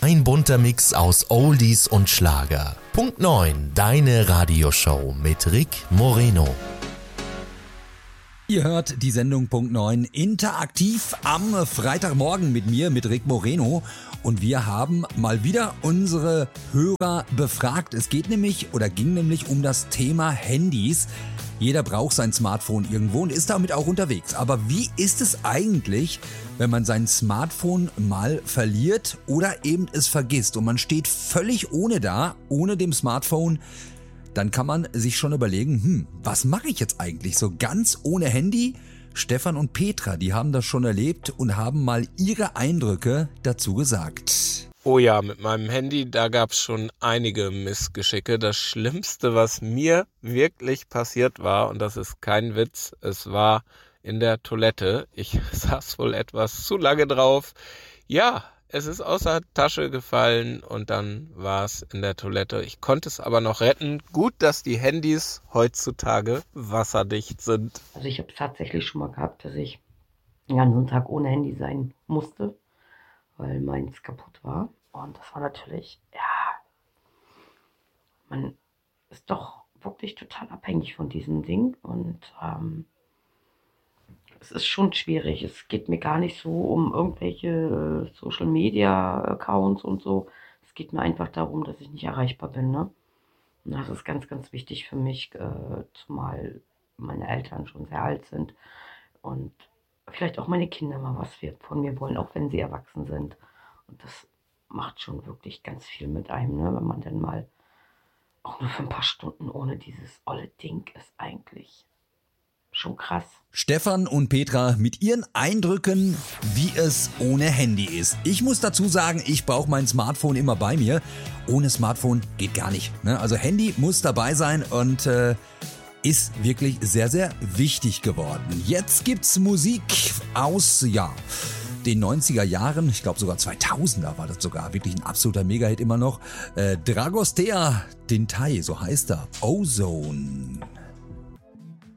Ein bunter Mix aus Oldies und Schlager. Punkt 9, deine Radioshow mit Rick Moreno. Ihr hört die Sendung Punkt 9 interaktiv am Freitagmorgen mit mir, mit Rick Moreno. Und wir haben mal wieder unsere Hörer befragt. Es ging nämlich um das Thema Handys. Jeder braucht sein Smartphone irgendwo und ist damit auch unterwegs. Aber wie ist es eigentlich, wenn man sein Smartphone mal verliert oder eben es vergisst und man steht völlig ohne dem Smartphone? Dann kann man sich schon überlegen, was mache ich jetzt eigentlich so ganz ohne Handy? Stefan und Petra, die haben das schon erlebt und haben mal ihre Eindrücke dazu gesagt. Oh ja, mit meinem Handy, da gab's schon einige Missgeschicke. Das Schlimmste, was mir wirklich passiert war, und das ist kein Witz, es war in der Toilette. Ich saß wohl etwas zu lange drauf. Ja, es ist aus der Tasche gefallen und dann war es in der Toilette. Ich konnte es aber noch retten. Gut, dass die Handys heutzutage wasserdicht sind. Also ich habe es tatsächlich schon mal gehabt, dass ich den ganzen Tag ohne Handy sein musste, weil meins kaputt war. Und das war natürlich, man ist doch wirklich total abhängig von diesem Ding und es ist schon schwierig. Es geht mir gar nicht so um irgendwelche Social Media Accounts und so. Es geht mir einfach darum, dass ich nicht erreichbar bin, ne? Und das ist ganz, ganz wichtig für mich, zumal meine Eltern schon sehr alt sind und vielleicht auch meine Kinder mal was von mir wollen, auch wenn sie erwachsen sind. Und das macht schon wirklich ganz viel mit einem, ne? Wenn man dann mal auch nur für ein paar Stunden ohne dieses olle Ding ist eigentlich schon krass. Stefan und Petra mit ihren Eindrücken, wie es ohne Handy ist. Ich muss dazu sagen, ich brauche mein Smartphone immer bei mir. Ohne Smartphone geht gar nicht, ne? Also Handy muss dabei sein und ist wirklich sehr, sehr wichtig geworden. Jetzt gibt's Musik aus, den 90er Jahren, ich glaube sogar 2000er war das sogar, wirklich ein absoluter Mega-Hit immer noch. Dragostea Dintai, so heißt er, Ozone.